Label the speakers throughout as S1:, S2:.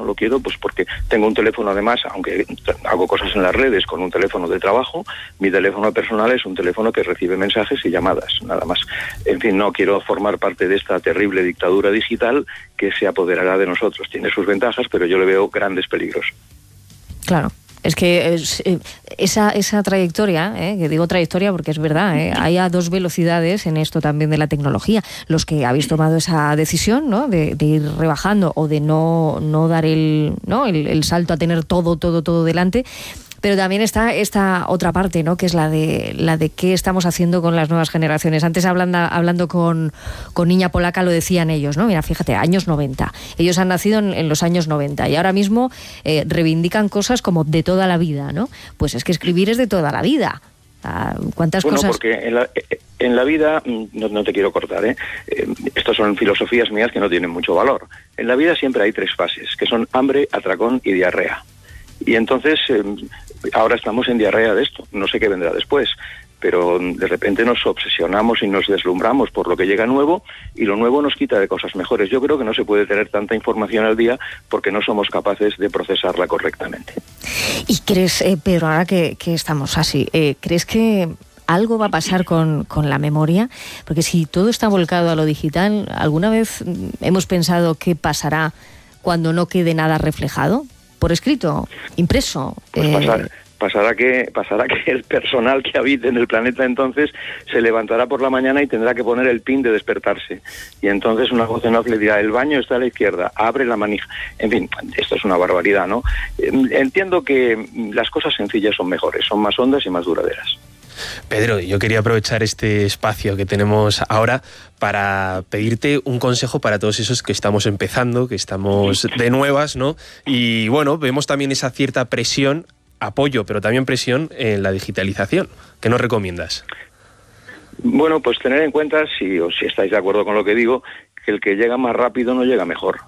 S1: lo quiero pues porque tengo un teléfono, además, aunque hago cosas en las redes con un teléfono de trabajo, mi teléfono personal es un teléfono que recibe mensajes y llamadas, nada más. En fin, no quiero formar parte de esta terrible dictadura digital que se apoderará de nosotros. Tiene sus ventajas, pero yo le veo grandes peligros.
S2: Claro. Es que esa trayectoria, que digo trayectoria porque es verdad, hay a dos velocidades en esto también de la tecnología. Los que habéis tomado esa decisión, ¿no?, de ir rebajando o de no dar el salto a tener todo delante. Pero también está esta otra parte, ¿no?, que es la de qué estamos haciendo con las nuevas generaciones. Antes hablando con Niña Polaca lo decían ellos, ¿no? Mira, fíjate, años 90. Ellos han nacido en los años 90 y ahora mismo reivindican cosas como de toda la vida, ¿no? Pues es que escribir es de toda la vida. ¿Cuántas cosas?
S1: Bueno, porque en la vida, no te quiero cortar, estas son filosofías mías que no tienen mucho valor. En la vida siempre hay 3 fases, que son hambre, atracón y diarrea. Y entonces, ahora estamos en diarrea de esto, no sé qué vendrá después, pero de repente nos obsesionamos y nos deslumbramos por lo que llega nuevo, y lo nuevo nos quita de cosas mejores. Yo creo que no se puede tener tanta información al día porque no somos capaces de procesarla correctamente.
S2: ¿Y crees, Pedro, ahora que estamos así, crees que algo va a pasar con la memoria? Porque si todo está volcado a lo digital, ¿alguna vez hemos pensado qué pasará cuando no quede nada reflejado? ¿Por escrito? ¿Impreso?
S1: Pues pasará que el personal que habite en el planeta entonces se levantará por la mañana y tendrá que poner el pin de despertarse. Y entonces una voz en off le dirá: el baño está a la izquierda, abre la manija. En fin, esto es una barbaridad, ¿no? Entiendo que las cosas sencillas son mejores, son más hondas y más duraderas.
S3: Pedro, yo quería aprovechar este espacio que tenemos ahora para pedirte un consejo para todos esos que estamos empezando, que estamos de nuevas, ¿no? Y bueno, vemos también esa cierta presión, apoyo, pero también presión en la digitalización. ¿Qué nos recomiendas?
S1: Bueno, pues tener en cuenta, si estáis de acuerdo con lo que digo, que el que llega más rápido no llega mejor.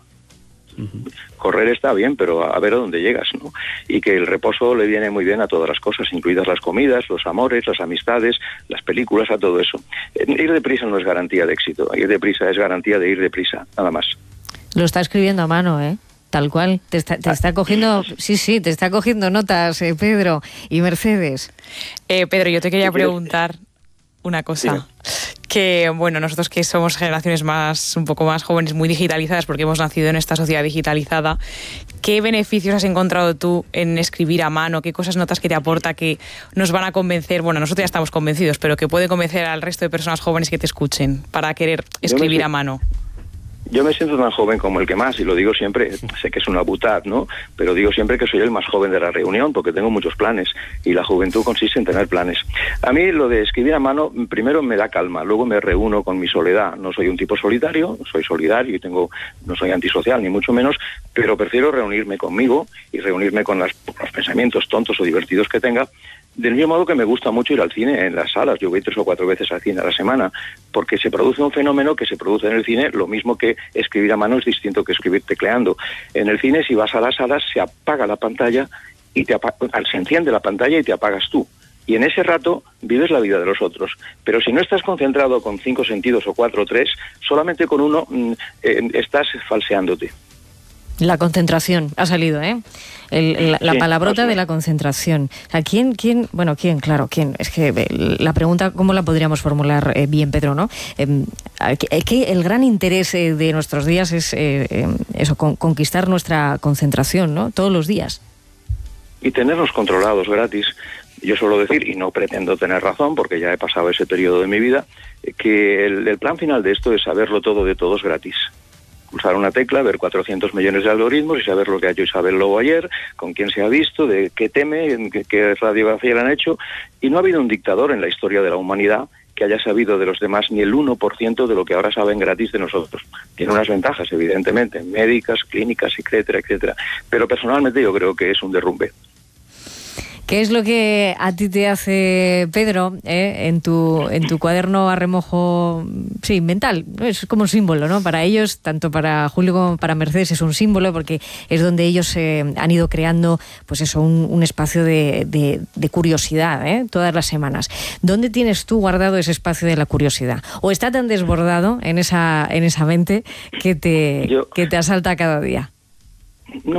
S1: Correr está bien, pero a ver a dónde llegas, ¿no? Y que el reposo le viene muy bien a todas las cosas, incluidas las comidas, los amores, las amistades, las películas, a todo eso. Ir deprisa no es garantía de éxito, ir deprisa es garantía de ir deprisa, nada más.
S2: Lo está escribiendo a mano, tal cual. Te está cogiendo, sí, te está cogiendo notas, Pedro y Mercedes.
S4: Pedro, yo te quería preguntar una cosa. Sí. Que, bueno, nosotros que somos generaciones un poco más jóvenes, muy digitalizadas, porque hemos nacido en esta sociedad digitalizada, ¿qué beneficios has encontrado tú en escribir a mano? ¿Qué cosas notas que te aporta que nos van a convencer? Bueno, nosotros ya estamos convencidos, pero que puede convencer al resto de personas jóvenes que te escuchen para querer escribir a mano.
S1: Yo me siento tan joven como el que más, y lo digo siempre, sé que es una butad, ¿no? Pero digo siempre que soy el más joven de la reunión, porque tengo muchos planes, y la juventud consiste en tener planes. A mí lo de escribir a mano, primero me da calma, luego me reúno con mi soledad. No soy un tipo solitario, soy solidario y no soy antisocial, ni mucho menos, pero prefiero reunirme conmigo y reunirme con los pensamientos tontos o divertidos que tenga. Del mismo modo que me gusta mucho ir al cine en las salas. Yo voy 3 o 4 veces al cine a la semana, porque se produce un fenómeno que se produce en el cine, lo mismo que escribir a mano es distinto que escribir tecleando. En el cine, si vas a las salas, se apaga la pantalla y se enciende la pantalla y te apagas tú. Y en ese rato vives la vida de los otros. Pero si no estás concentrado con 5 sentidos o 4 o 3, solamente con uno estás falseándote.
S2: La concentración ha salido, la palabrota de la concentración. O sea, ¿quién? Claro, ¿quién? Es que la pregunta, ¿cómo la podríamos formular bien, Pedro, no? Que el gran interés de nuestros días es eso, conquistar nuestra concentración, ¿no? Todos los días.
S1: Y tenerlos controlados gratis. Yo suelo decir, y no pretendo tener razón, porque ya he pasado ese periodo de mi vida, que el plan final de esto es saberlo todo de todos gratis. Pulsar una tecla, ver 400 millones de algoritmos y saber lo que ha hecho Isabel Lobo ayer, con quién se ha visto, de qué teme, qué radiografía le han hecho. Y no ha habido un dictador en la historia de la humanidad que haya sabido de los demás ni el 1% de lo que ahora saben gratis de nosotros. Tiene unas ventajas, evidentemente, médicas, clínicas, etcétera, etcétera. Pero personalmente yo creo que es un derrumbe.
S2: ¿Qué es lo que a ti te hace, Pedro, en tu cuaderno a remojo, sí, mental? Es como un símbolo, ¿no? Para ellos, tanto para Julio como para Mercedes, es un símbolo porque es donde ellos han ido creando, pues eso, un espacio de curiosidad, todas las semanas. ¿Dónde tienes tú guardado ese espacio de la curiosidad? ¿O está tan desbordado en esa mente que te asalta cada día?
S1: No.